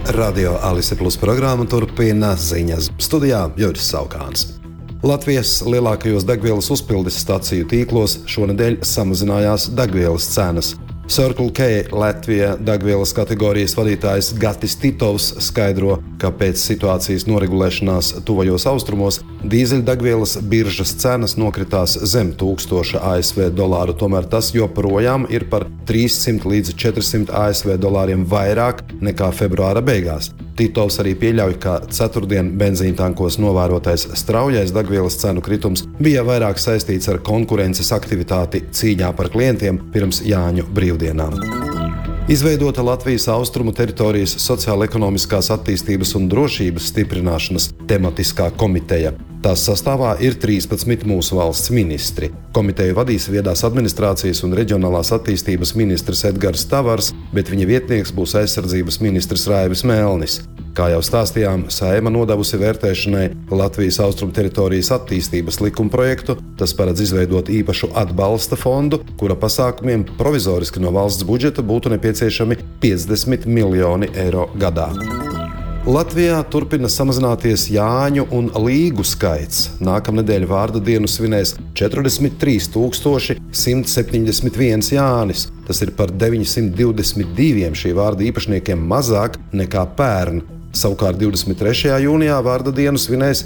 Radio Alise Plus programmu turpina ziņas. Studijā Juris Saukāns. Latvijas lielākajos degvielas uzpildes staciju tīklos šonedēļ samazinājās degvielas cenas. Circle K Latvija degvielas kategorijas vadītājs Gatis Titovs skaidro, ka pēc situācijas noregulēšanās tuvajos austrumos dīzeļdegvielas biržas cenas nokritās zem 1000 ASV dolāru, tomēr tas joprojām ir par 300 līdz 400 ASV dolāriem vairāk nekā februāra beigās. Titovs arī pieļauj, ka ceturtdien benzīntankos novērotais straujais degvielas cenu kritums bija vairāk saistīts ar konkurences aktivitāti cīņā par klientiem pirms Jāņu brīvdienām. Izveidota Latvijas austrumu teritorijas sociālo-ekonomiskās attīstības un drošības stiprināšanas tematiskā komiteja. Tās sastāvā ir 13 mūsu valsts ministri. Komiteju vadīs viedās administrācijas un reģionālās attīstības ministrs Edgars Tavars, bet viņa vietnieks būs aizsardzības ministrs Raivis Melnis. Kā jau stāstījām, Saeima nodevusi vērtēšanai Latvijas austrumu teritorijas attīstības likumprojektu. Tas paredz izveidot īpašu atbalsta fondu, kura pasākumiem provizoriski no valsts budžeta būtu nepieciešami 50 miljoni eiro gadā. Latvijā turpina samazināties Jāņu un Līgu skaits. Nākamnedēļ vārda dienu svinēs 43 171 Jānis. Tas ir par 922 šī vārda īpašniekiem mazāk nekā pērn. Savukārt 23. jūnijā vārda dienu svinēs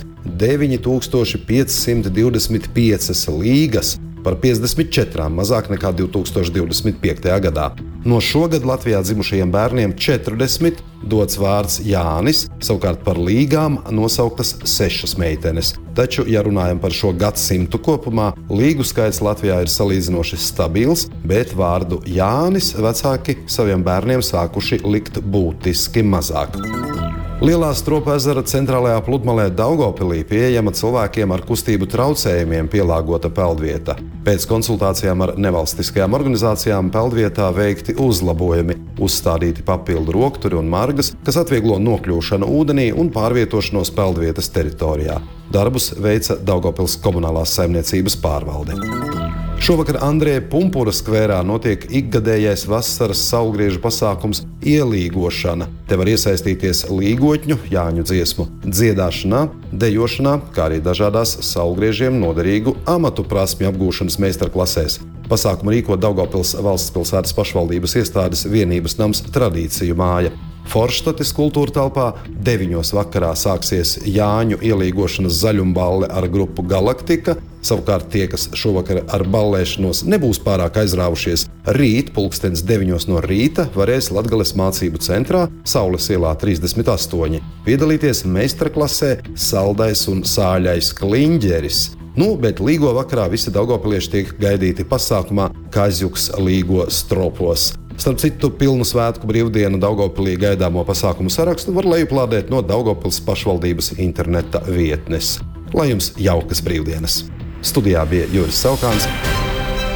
9525 Līgas, par 54 mazāk nekā 2025. gadā. No šogad Latvijā dzimušajiem bērniem 40 dots vārds Jānis, savukārt par Līgām nosauktas 6 meitenes. Taču, ja runājam par šo gadsimtu kopumā, Līgu skaits Latvijā ir salīdzinoši stabils, bet vārdu Jānis vecāki saviem bērniem sākuši likt būtiski mazāk. Lielā Stropu ezera centrālajā pludmalē Daugavpilī pieejama cilvēkiem ar kustību traucējumiem pielāgota peldvieta. Pēc konsultācijām ar nevalstiskajām organizācijām peldvietā veikti uzlabojumi, uzstādīti papildu rokturi un margas, kas atvieglo nokļūšanu ūdenī un pārvietošanos peldvietas teritorijā. Darbus veica Daugavpils komunālās saimniecības pārvalde. Šovakar Andreja Pumpura skvērā notiek ikgadējais vasaras saulgriežu pasākums ielīgošana. Te var iesaistīties līgotņu, Jāņu dziesmu dziedāšanā, dejošanā, kā arī dažādās saulgriežiem noderīgu amatu prasmju apgūšanas meistarklasēs. Pasākumu rīko Daugavpils valsts pilsētas pašvaldības iestādes vienības nams Tradīciju māja. Forštates kultūra telpā 9 vakarā sāksies Jāņu ielīgošanas zaļumballe ar grupu Galaktika. Savukārt tie, kas šovakar ar ballēšanos nebūs pārāk aizrāvušies, rīt 9:00 no rīta varēs Latgales mācību centrā Saules ielā 38 piedalīties meistarklasē Saldais un sāļais kliņģeris. Bet līgo vakarā visi daugavpilieši tiek gaidīti pasākumā Kazjuks līgo stropos. Starp citu, pilnu svētku brīvdienu Daugavpilī gaidāmo pasākumu sarakstu var lejuplādēt no Daugavpils pašvaldības interneta vietnes. Lai jums jaukas brīvdienas! Studijā bija Juris Saukāns.